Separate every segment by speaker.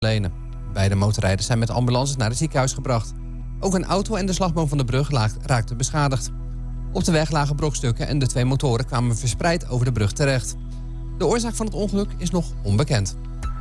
Speaker 1: Lenen. Beide motorrijders zijn met ambulances naar het ziekenhuis gebracht. Ook een auto en de slagboom van de brug raakten beschadigd. Op de weg lagen brokstukken en de 2 motoren kwamen verspreid over de brug terecht. De oorzaak van het ongeluk is nog onbekend.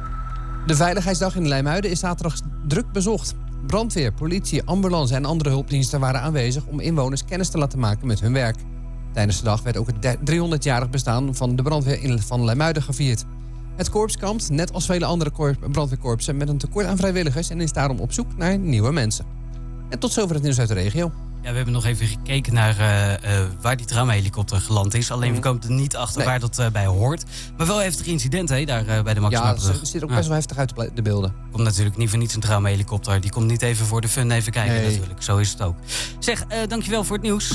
Speaker 1: De Veiligheidsdag in Leimuiden is zaterdag druk bezocht. Brandweer, politie, ambulance en andere hulpdiensten waren aanwezig om inwoners kennis te laten maken met hun werk. Tijdens de dag werd ook het 300-jarig bestaan van de brandweer van Leimuiden gevierd. Het korps kampt, net als vele andere brandweerkorpsen, met een tekort aan vrijwilligers en is daarom op zoek naar nieuwe mensen. En tot zover het nieuws uit de regio.
Speaker 2: Ja, we hebben nog even gekeken naar waar die traumahelikopter geland is. Alleen we komen er niet achter waar dat bij hoort. Maar wel heftig incident daar bij de Maximabrug.
Speaker 1: Ja, het ziet er ook best wel heftig uit de beelden.
Speaker 2: Komt natuurlijk niet voor niets een traumahelikopter. Die komt niet even voor de fun even kijken natuurlijk. Zo is het ook. Zeg, dankjewel voor het nieuws.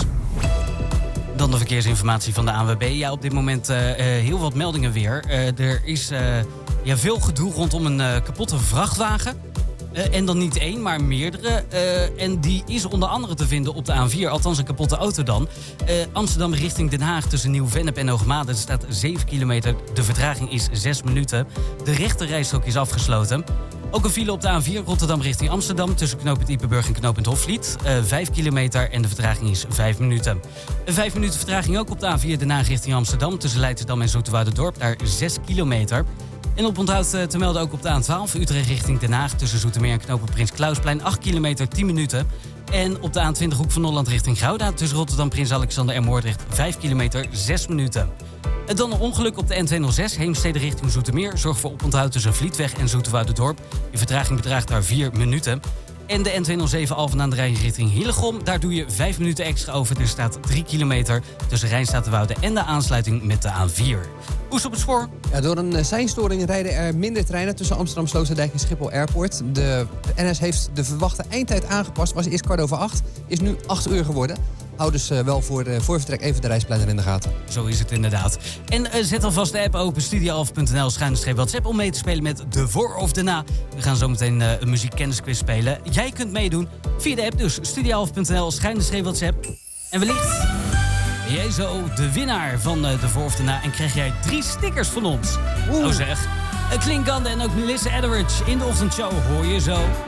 Speaker 2: Dan de verkeersinformatie van de ANWB. Ja, op dit moment heel wat meldingen weer. Er is veel gedoe rondom een kapotte vrachtwagen. En dan niet één, maar meerdere. En die is onder andere te vinden op de A4. Althans, een kapotte auto dan. Amsterdam richting Den Haag tussen Nieuw-Vennep en Hoogmade. Er staat 7 kilometer. De vertraging is 6 minuten. De rechterrijstrook is afgesloten. Ook een file op de A4 Rotterdam richting Amsterdam... tussen knooppunt Ippenburg en knooppunt Hofvliet. 5 kilometer en de vertraging is 5 minuten. 5 minuten vertraging ook op de A4 Den Haag richting Amsterdam... tussen Leidschendam en Zoeterwouderdorp, daar 6 kilometer... En op onthoud te melden ook op de A12 Utrecht richting Den Haag... tussen Zoetermeer en knooppunt Prins Klausplein 8 kilometer 10 minuten. En op de A20 Hoek van Holland richting Gouda... tussen Rotterdam, Prins Alexander en Moordrecht 5 kilometer 6 minuten. En dan een ongeluk op de N206 Heemstede richting Zoetermeer. Zorg voor oponthoud tussen Vlietweg en Zoeterwouderdorp. Je vertraging bedraagt daar 4 minuten. En de N207 Alphen aan de Rijn richting Hillegom. Daar doe je 5 minuten extra over. Er staat 3 kilometer tussen Rijnstatenwoude en de aansluiting met de A4. Hoe is op het spoor?
Speaker 1: Ja, door een seinstoring rijden er minder treinen tussen Amsterdam, Sloterdijk en Schiphol Airport. De NS heeft de verwachte eindtijd aangepast. Was eerst 7:15, is nu 8 uur geworden. Hou dus wel voor vertrek even de reisplanner in de gaten.
Speaker 2: Zo is het inderdaad. En zet alvast de app open, studio11.nl/WhatsApp... om mee te spelen met de voor of de na. We gaan zo meteen een muziekkennisquiz spelen. Jij kunt meedoen via de app dus, studio11.nl/WhatsApp. En wellicht ben jij zo de winnaar van de voor of de na... en krijg jij 3 stickers van ons. Nou zeg, Klinkande en ook Melissa Etheridge in de ochtendshow hoor je zo.